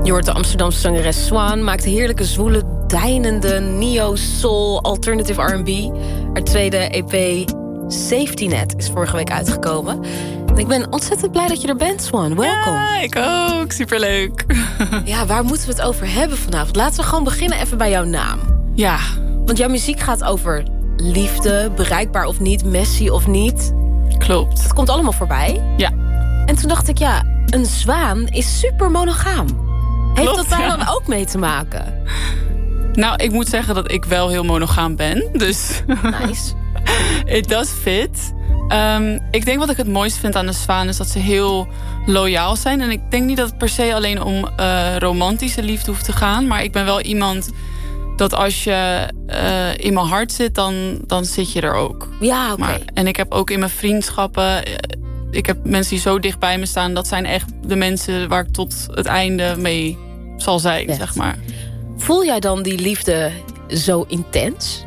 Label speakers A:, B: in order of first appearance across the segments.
A: Je hoort de Amsterdamse zangeres Swan. Maakt heerlijke, zwoele, deinende neo-soul alternative R&B. Haar tweede EP Safety Net is vorige week uitgekomen. En ik ben ontzettend blij dat je er bent, Swan. Welkom.
B: Ja, ik ook. Superleuk.
A: Ja, waar moeten we het over hebben vanavond? Laten we gewoon beginnen even bij jouw naam.
B: Ja.
A: Want jouw muziek gaat over liefde, bereikbaar of niet, messy of niet.
B: Klopt.
A: Het komt allemaal voorbij.
B: Ja.
A: En toen dacht ik, ja, een zwaan is super monogaam. Heeft dat daar dan ook mee te maken?
B: Nou, ik moet zeggen dat ik wel heel monogaam ben. Dus
A: Nice.
B: it does fit. Ik denk wat ik het mooist vind aan de zwaan is dat ze heel loyaal zijn. En ik denk niet dat het per se alleen om romantische liefde hoeft te gaan. Maar ik ben wel iemand dat als je in mijn hart zit, dan zit je er ook.
A: Ja, oké.
B: En ik heb ook in mijn vriendschappen, ik heb mensen die zo dicht bij me staan. Dat zijn echt de mensen waar ik tot het einde mee zal zijn,
A: Yes.
B: zeg maar.
A: Voel jij dan die liefde zo intens?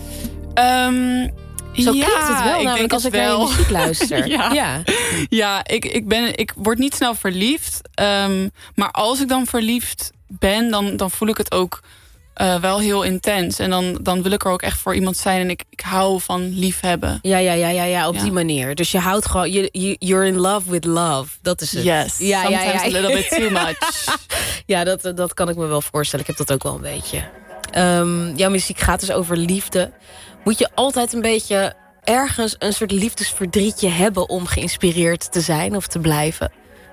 A: Zo klinkt het wel, namelijk als ik naar je muziek luister.
B: Ja, ik word niet snel verliefd. Maar als ik dan verliefd ben, dan voel ik het ook wel heel intens. En dan wil ik er ook echt voor iemand zijn. En ik hou van liefhebben.
A: Ja, op die manier. Dus je houdt gewoon, you're in love with love. Dat is het.
B: Yes, sometimes a little bit too much.
A: Ja, dat kan ik me wel voorstellen. Ik heb dat ook wel een beetje. Jouw muziek gaat dus over liefde. Moet je altijd een beetje ergens een soort liefdesverdrietje hebben om geïnspireerd te zijn of te blijven?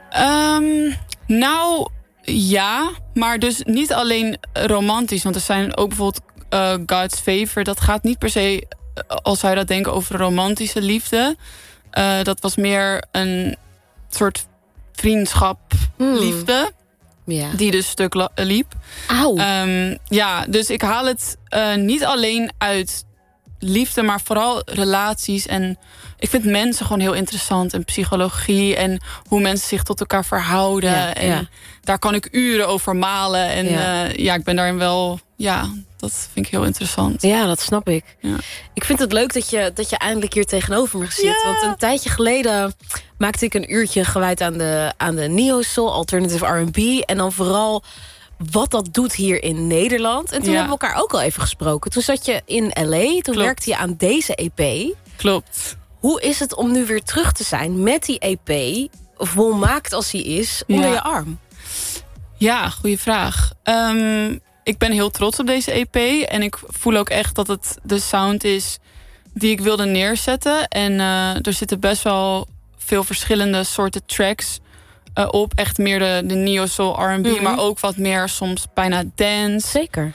B: Nou, ja. Maar dus niet alleen romantisch. Want er zijn ook bijvoorbeeld God's Favor. Dat gaat niet per se, als zou je dat denken, over romantische liefde. Dat was meer een soort vriendschap liefde.
A: Ja.
B: Die dus stuk liep.
A: Auw.
B: Ja, dus ik haal het niet alleen uit liefde, maar vooral relaties. En ik vind mensen gewoon heel interessant. En psychologie en hoe mensen zich tot elkaar verhouden.
A: Ja,
B: en daar kan ik uren over malen. En ik ben daarin wel, dat vind ik heel interessant.
A: Ja, dat snap ik.
B: Ja.
A: Ik vind het leuk dat je eindelijk hier tegenover me zit. Ja. Want een tijdje geleden maakte ik een uurtje gewijd aan de neo-soul, alternative R&B. En dan vooral wat dat doet hier in Nederland. En toen hebben we elkaar ook al even gesproken. Toen zat je in L.A., toen werkte je aan deze EP.
B: Klopt.
A: Hoe is het om nu weer terug te zijn met die EP, volmaakt als die is, onder je arm?
B: Ja, goede vraag. Ik ben heel trots op deze EP. En ik voel ook echt dat het de sound is die ik wilde neerzetten. En er zitten best wel veel verschillende soorten tracks op. Echt meer de neo-soul R&B, maar ook wat meer soms bijna dance.
A: Zeker.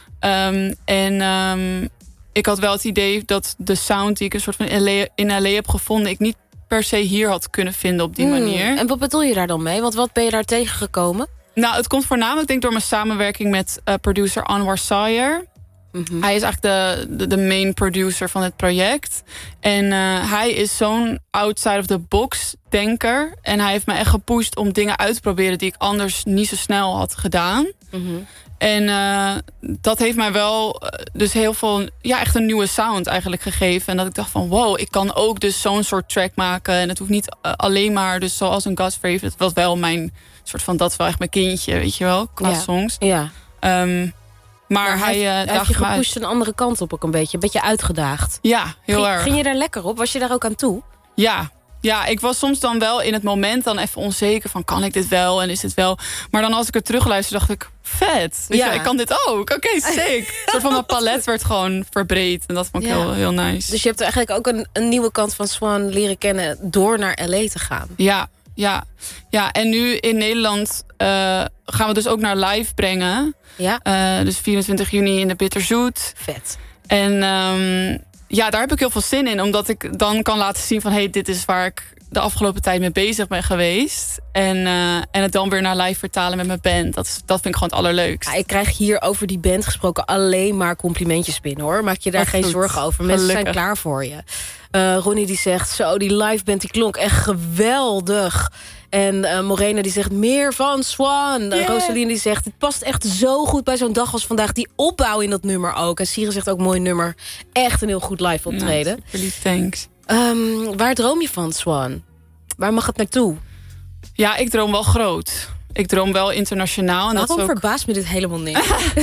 B: Ik had wel het idee dat de sound die ik een soort van in LA heb gevonden, ik niet per se hier had kunnen vinden op die manier. En
A: wat bedoel je daar dan mee? Want wat ben je daar tegengekomen?
B: Nou, het komt voornamelijk denk ik door mijn samenwerking met producer Anwar Sawyer. Hij is eigenlijk de main producer van het project. En hij is zo'n outside of the box denker. En hij heeft me echt gepusht om dingen uit te proberen die ik anders niet zo snel had gedaan. En dat heeft mij wel dus heel veel, echt een nieuwe sound eigenlijk gegeven. En dat ik dacht van wow, ik kan ook dus zo'n soort track maken. En het hoeft niet alleen maar dus zoals een God's Favorite. Het was wel mijn soort van, dat is wel echt mijn kindje, weet je wel, qua songs.
A: Ja.
B: Maar hij
A: heeft je gepusht een andere kant op ook een beetje uitgedaagd.
B: Ja, heel erg.
A: Ging je daar lekker op? Was je daar ook aan toe?
B: Ja, ik was soms dan wel in het moment dan even onzeker van, kan ik dit wel en is dit wel? Maar dan als ik er terugluister, dacht ik, vet. Weet je, ik kan dit ook. Oké, sick. Een soort van mijn palet werd gewoon verbreed. En dat vond ik heel, heel nice.
A: Dus je hebt eigenlijk ook een nieuwe kant van Swan leren kennen door naar L.A. te gaan.
B: Ja, en nu in Nederland gaan we dus ook naar live brengen.
A: Ja.
B: Dus 24 juni in de Bitterzoet.
A: Vet.
B: En daar heb ik heel veel zin in. Omdat ik dan kan laten zien van, hey, dit is waar ik de afgelopen tijd mee bezig ben geweest. En het dan weer naar live vertalen met mijn band. Dat vind ik gewoon het allerleukst.
A: Ja, ik krijg hier over die band gesproken alleen maar complimentjes binnen, hoor. Maak je daar geen zorgen over. Mensen zijn klaar voor je. Ronnie die zegt, zo, die live band die klonk echt geweldig. En Morena die zegt, meer van Swan. Rosaline die zegt, het past echt zo goed bij zo'n dag als vandaag. Die opbouw in dat nummer ook. En Sire zegt ook, mooi nummer. Echt een heel goed live optreden.
B: Super lief, thanks.
A: Waar droom je van, Swan? Waar mag het naartoe?
B: Ja, ik droom wel groot. ik droom wel internationaal. En
A: waarom
B: dat is ook...
A: verbaast me dit helemaal niet?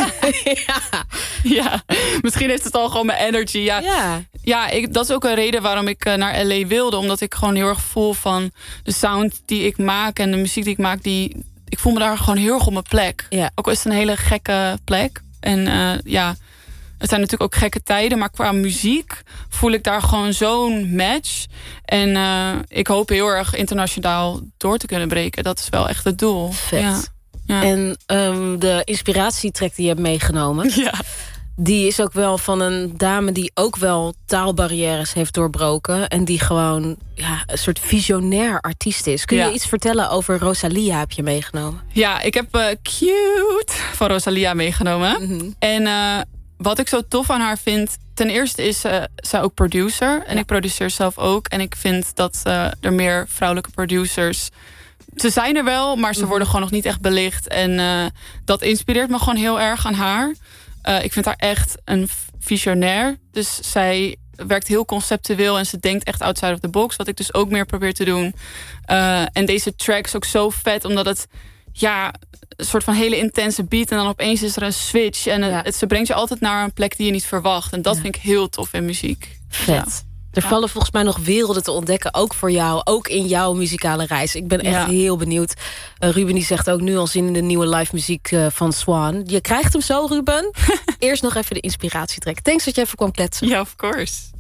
B: Ja, misschien heeft het al gewoon mijn energy. Ja, dat is ook een reden waarom ik naar LA wilde. Omdat ik gewoon heel erg voel van de sound die ik maak en de muziek die ik maak, ik voel me daar gewoon heel erg op mijn plek.
A: Ja.
B: Ook al is het een hele gekke plek. En het zijn natuurlijk ook gekke tijden, maar qua muziek voel ik daar gewoon zo'n match. En ik hoop heel erg internationaal door te kunnen breken. Dat is wel echt het doel.
A: Vet. Ja. En de inspiratietrack die je hebt meegenomen, die is ook wel van een dame die ook wel taalbarrières heeft doorbroken. En die gewoon een soort visionair artiest is. Kun je iets vertellen over Rosalia heb je meegenomen?
B: Ja, ik heb Cute van Rosalia meegenomen.
A: Mm-hmm.
B: En wat ik zo tof aan haar vind, ten eerste is zij ook producer. En ik produceer zelf ook. En ik vind dat er meer vrouwelijke producers... Ze zijn er wel, maar ze worden gewoon nog niet echt belicht. En dat inspireert me gewoon heel erg aan haar. Ik vind haar echt een visionair. Dus zij werkt heel conceptueel en ze denkt echt outside of the box. Wat ik dus ook meer probeer te doen. En deze track is ook zo vet, omdat het... een soort van hele intense beat en dan opeens is er een switch. En ze brengt je altijd naar een plek die je niet verwacht. En dat vind ik heel tof in muziek.
A: Vet. Er vallen volgens mij nog werelden te ontdekken, ook voor jou, ook in jouw muzikale reis. Ik ben echt heel benieuwd. Ruben die zegt ook nu al zin in de nieuwe live muziek van Swan. Je krijgt hem zo, Ruben. Eerst nog even de inspiratietrack. Thanks dat je even kwam kletsen.
B: Ja, of course.